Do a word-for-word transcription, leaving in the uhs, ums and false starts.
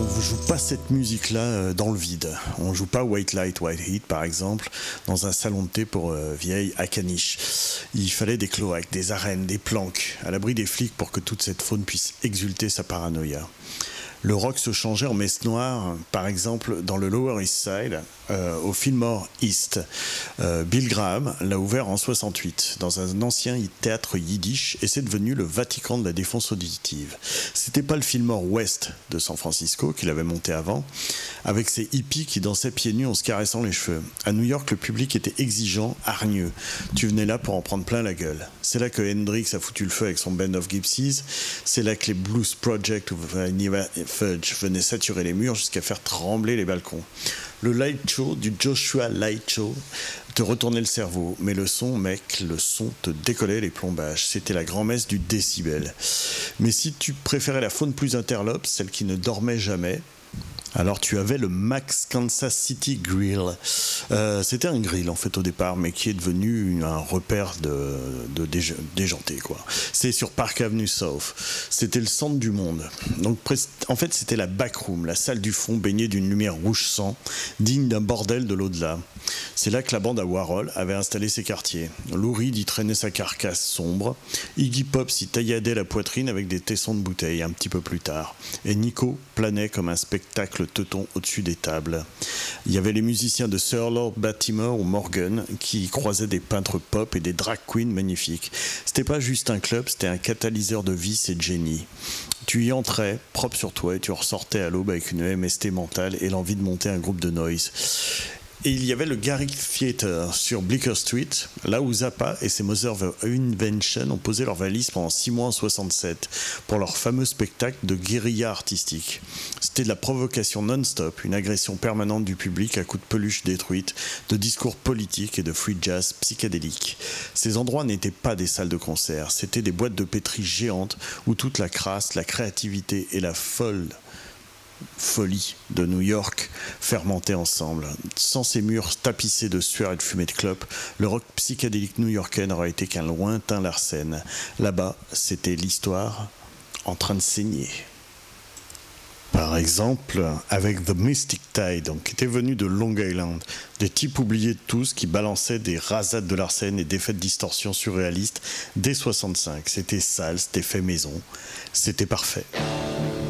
on ne joue pas cette musique-là dans le vide. On ne joue pas White Light, White Heat, par exemple, dans un salon de thé pour euh, vieilles à caniche. Il fallait des cloaques, des arènes, des planques, à l'abri des flics pour que toute cette faune puisse exulter sa paranoïa. Le rock se changeait en messe noire, par exemple dans le Lower East Side, euh, au Fillmore East. Euh, Bill Graham l'a ouvert en soixante-huit dans un ancien théâtre yiddish et c'est devenu le Vatican de la défense auditive. C'était pas le Fillmore West de San Francisco qu'il avait monté avant, avec ses hippies qui dansaient pieds nus en se caressant les cheveux. À New York, le public était exigeant, hargneux. Tu venais là pour en prendre plein la gueule. C'est là que Hendrix a foutu le feu avec son Band of Gypsies. C'est là que les Blues Project ou Vanilla Fudge venait saturer les murs jusqu'à faire trembler les balcons. Le light show du Joshua Light Show te retournait le cerveau, mais le son, mec, le son te décollait les plombages. C'était la grand-messe du décibel. Mais si tu préférais la faune plus interlope, celle qui ne dormait jamais, alors tu avais le Max Kansas City Grill. Euh, c'était un grill en fait au départ, mais qui est devenu un repère de, de déje- déjanté quoi. C'est sur Park Avenue South. C'était le centre du monde. Donc en fait c'était la backroom, la salle du fond baignée d'une lumière rouge sang, digne d'un bordel de l'au-delà. C'est là que la bande à Warhol avait installé ses quartiers. Lou Reed y traînait sa carcasse sombre. Iggy Pop s'y tailladait la poitrine avec des tessons de bouteilles un petit peu plus tard. Et Nico planait comme un spectacle teuton au-dessus des tables. Il y avait les musiciens de Sir Lord Baltimore ou Morgan qui croisaient des peintres pop et des drag queens magnifiques. C'était pas juste un club, c'était un catalyseur de vice et de génie. Tu y entrais, propre sur toi, et tu ressortais à l'aube avec une M S T mentale et l'envie de monter un groupe de noise. Et il y avait le Garrick Theatre sur Bleecker Street, là où Zappa et ses Mother of Invention ont posé leurs valises pendant six mois en soixante-sept pour leur fameux spectacle de guérilla artistique. C'était de la provocation non-stop, une agression permanente du public à coups de peluche détruite, de discours politiques et de free jazz psychédélique. Ces endroits n'étaient pas des salles de concert, c'était des boîtes de pétri géantes où toute la crasse, la créativité et la folle folie de New York fermentaient ensemble. Sans ces murs tapissés de sueur et de fumée de clope, le rock psychédélique new-yorkais n'aurait été qu'un lointain Larsen. Là-bas, c'était l'histoire en train de saigner. Par exemple, avec The Mystic Tide, donc, qui était venu de Long Island, des types oubliés de tous qui balançaient des rasades de Larsen et des faits de distorsion surréalistes dès soixante-cinq. C'était sale, c'était fait maison, c'était parfait.